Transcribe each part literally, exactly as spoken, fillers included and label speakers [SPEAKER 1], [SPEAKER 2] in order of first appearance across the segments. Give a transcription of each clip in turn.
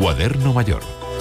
[SPEAKER 1] Cuaderno Mayor.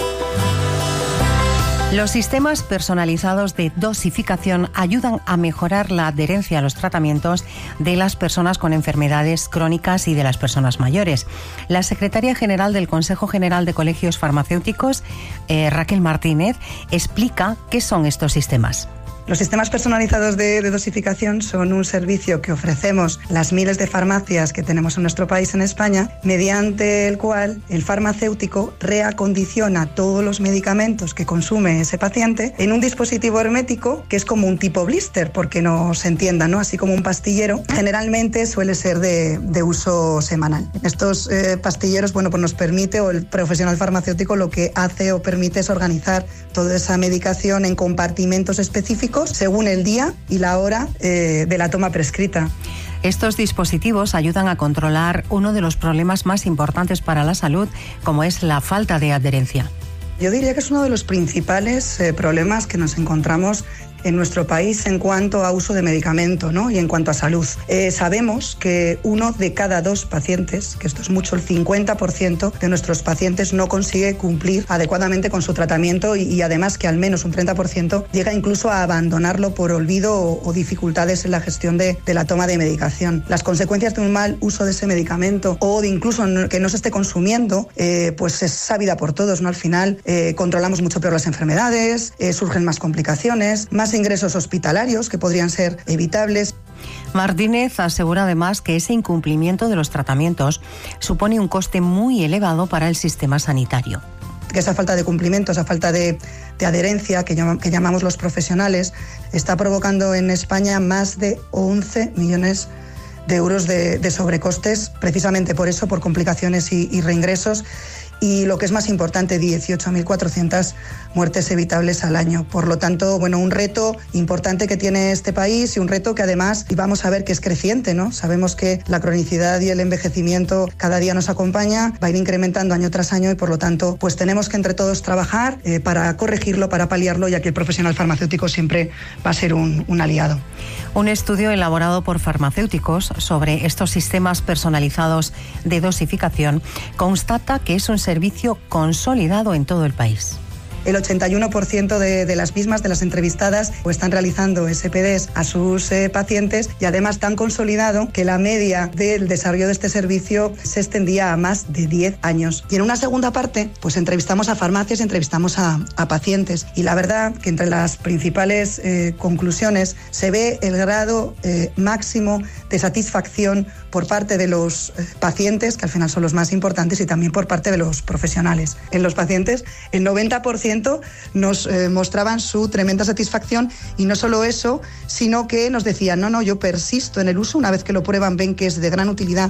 [SPEAKER 2] Los sistemas personalizados de dosificación ayudan a mejorar la adherencia a los tratamientos de las personas con enfermedades crónicas y de las personas mayores. La secretaria general del Consejo General de Colegios Farmacéuticos, eh, Raquel Martínez, explica qué son estos sistemas.
[SPEAKER 3] Los sistemas personalizados de, de dosificación son un servicio que ofrecemos las miles de farmacias que tenemos en nuestro país, en España, mediante el cual el farmacéutico reacondiciona todos los medicamentos que consume ese paciente en un dispositivo hermético que es como un tipo blister, porque no se entienda, ¿no? Así como un pastillero, generalmente suele ser de, de uso semanal. Estos eh, pastilleros, bueno, pues nos permite, o el profesional farmacéutico lo que hace o permite es organizar toda esa medicación en compartimentos específicos según el día y la hora eh, de la toma prescrita.
[SPEAKER 2] Estos dispositivos ayudan a controlar uno de los problemas más importantes para la salud, como es la falta de adherencia.
[SPEAKER 3] Yo diría que es uno de los principales eh, problemas que nos encontramos en nuestro país en cuanto a uso de medicamento, ¿no? Y en cuanto a salud. Eh, sabemos que uno de cada dos pacientes, que esto es mucho, el cincuenta por ciento de nuestros pacientes no consigue cumplir adecuadamente con su tratamiento y, y además que al menos un treinta por ciento llega incluso a abandonarlo por olvido o, o dificultades en la gestión de, de la toma de medicación. Las consecuencias de un mal uso de ese medicamento o de incluso que no se esté consumiendo, eh, pues es sabida por todos, ¿no? Al final eh, controlamos mucho peor las enfermedades, eh, surgen más complicaciones, más ingresos hospitalarios que podrían ser evitables.
[SPEAKER 2] Martínez asegura además que ese incumplimiento de los tratamientos supone un coste muy elevado para el sistema sanitario.
[SPEAKER 3] Que esa falta de cumplimiento, esa falta de, de adherencia que, llam, que llamamos los profesionales, está provocando en España más de once millones de euros de, de sobrecostes, precisamente por eso, por complicaciones y, y reingresos. Y lo que es más importante, dieciocho mil cuatrocientas muertes evitables al año. Por lo tanto, bueno, un reto importante que tiene este país y un reto que además, y vamos a ver que es creciente, ¿no? Sabemos que la cronicidad y el envejecimiento cada día nos acompaña, va a ir incrementando año tras año y por lo tanto, pues tenemos que entre todos trabajar eh, para corregirlo, para paliarlo, ya que el profesional farmacéutico siempre va a ser un, un aliado.
[SPEAKER 2] Un estudio elaborado por farmacéuticos sobre estos sistemas personalizados de dosificación constata que es un servicio consolidado en todo el país.
[SPEAKER 3] El ochenta y uno por ciento de, de las mismas, de las entrevistadas, pues están realizando S P Ds a sus eh, pacientes y además tan consolidado que la media del desarrollo de este servicio se extendía a más de diez años. Y en una segunda parte, pues entrevistamos a farmacias y entrevistamos a, a pacientes. Y la verdad que entre las principales eh, conclusiones se ve el grado eh, máximo de satisfacción por parte de los eh, pacientes, que al final son los más importantes, y también por parte de los profesionales. En los pacientes, el noventa por ciento nos eh, mostraban su tremenda satisfacción y no solo eso, sino que nos decían, no, no, yo persisto en el uso, una vez que lo prueban ven que es de gran utilidad.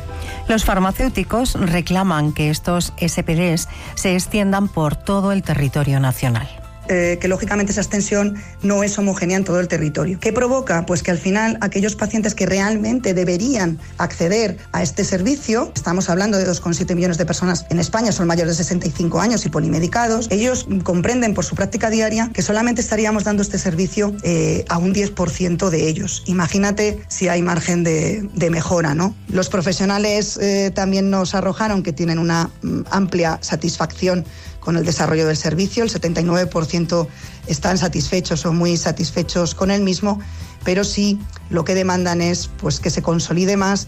[SPEAKER 2] Los farmacéuticos reclaman que estos S P Ds se extiendan por todo el territorio nacional.
[SPEAKER 3] Eh, que lógicamente esa extensión no es homogénea en todo el territorio. ¿Qué provoca? Pues que al final aquellos pacientes que realmente deberían acceder a este servicio, estamos hablando de dos coma siete millones de personas en España, son mayores de sesenta y cinco años y polimedicados, ellos comprenden por su práctica diaria que solamente estaríamos dando este servicio eh, a un diez por ciento de ellos. Imagínate si hay margen de, de mejora, ¿no? Los profesionales eh, también nos arrojaron que tienen una mm, amplia satisfacción con el desarrollo del servicio, el setenta y nueve por ciento están satisfechos o muy satisfechos con el mismo, pero sí lo que demandan es pues que se consolide más.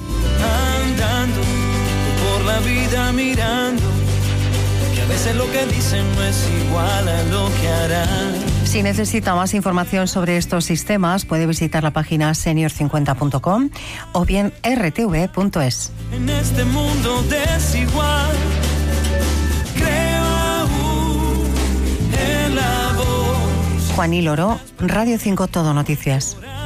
[SPEAKER 4] Andando por la vida mirando, que a veces lo que dicen no es igual a lo que harán.
[SPEAKER 2] Si necesita más información sobre estos sistemas, puede visitar la página senior cincuenta punto com o bien r t v punto es.
[SPEAKER 4] En este mundo desigual,
[SPEAKER 2] Juan y Loro, Radio cinco Todo Noticias.